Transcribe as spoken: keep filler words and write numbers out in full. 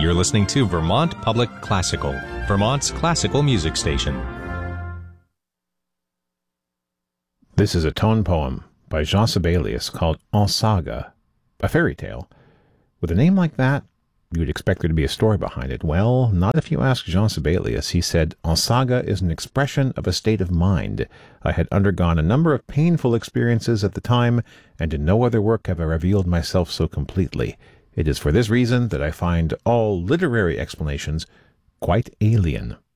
You're listening to Vermont Public Classical, Vermont's classical music station. This is a tone poem by Jean Sibelius called En Saga, a fairy tale. With a name like that, you'd expect there to be a story behind it. Well, not if you ask Jean Sibelius. He said, En Saga is an expression of a state of mind. I had undergone a number of painful experiences at the time, and in no other work have I revealed myself so completely. It is for this reason that I find all literary explanations quite alien.